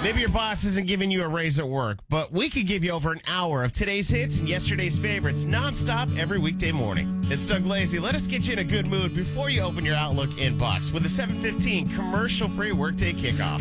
Maybe your boss isn't giving you a raise at work, but we could give you over an hour of today's hits and yesterday's favorites nonstop every weekday morning. It's Doug Lacey. Let us get you in a good mood before you open your Outlook inbox with a 7:15 commercial-free workday kickoff.